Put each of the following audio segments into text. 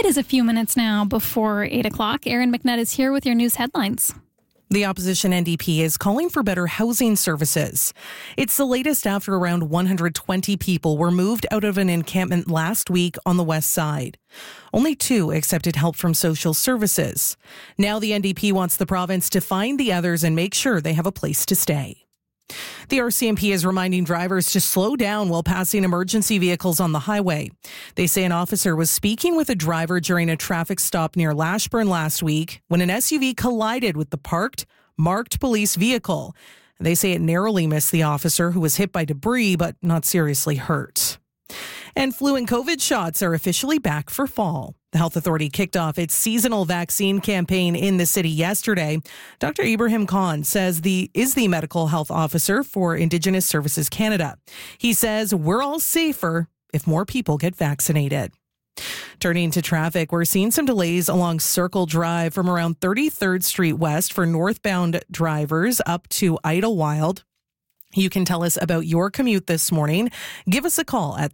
It is a few minutes now before 8 o'clock. Erin McNutt is here with your news headlines. The opposition NDP is calling for better housing services. It's the latest after around 120 people were moved out of an encampment last week on the west side. Only 2 accepted help from social services. Now the NDP wants the province to find the others and make sure they have a place to stay. The RCMP is reminding drivers to slow down while passing emergency vehicles on the highway. They say an officer was speaking with a driver during a traffic stop near Lashburn last week when an SUV collided with the parked, marked police vehicle. They say it narrowly missed the officer, who was hit by debris but not seriously hurt. And flu and COVID shots are officially back for fall. The Health Authority kicked off its seasonal vaccine campaign in the city yesterday. Dr. Ibrahim Khan is the medical health officer for Indigenous Services Canada. He says we're all safer if more people get vaccinated. Turning to traffic, we're seeing some delays along Circle Drive from around 33rd Street West for northbound drivers up to Idlewild. You can tell us about your commute this morning. Give us a call at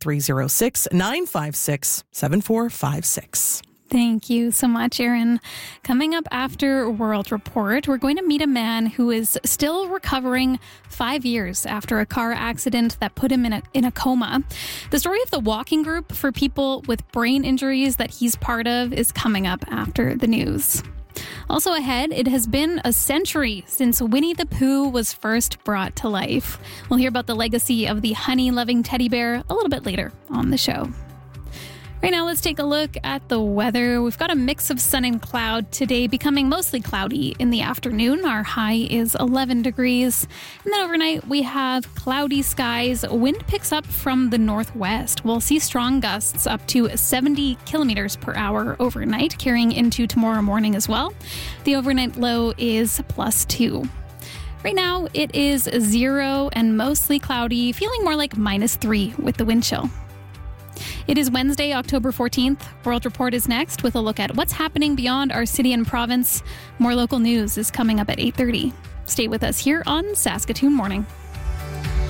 306-956-7456. Thank you so much, Erin. Coming up after World Report, we're going to meet a man who is still recovering 5 years after a car accident that put him in a coma. The story of the walking group for people with brain injuries that he's part of is coming up after the news. Also ahead, it has been a century since Winnie the Pooh was first brought to life. We'll hear about the legacy of the honey-loving teddy bear a little bit later on the show. Right now, let's take a look at the weather. We've got a mix of sun and cloud today, becoming mostly cloudy in the afternoon. Our high is 11 degrees. And then overnight, we have cloudy skies. Wind picks up from the northwest. We'll see strong gusts up to 70 kilometers per hour overnight, carrying into tomorrow morning as well. The overnight low is +2. Right now, it is 0 and mostly cloudy, feeling more like -3 with the wind chill. It is Wednesday, October 14th. World Report is next with a look at what's happening beyond our city and province. More local news is coming up at 8:30. Stay with us here on Saskatoon Morning.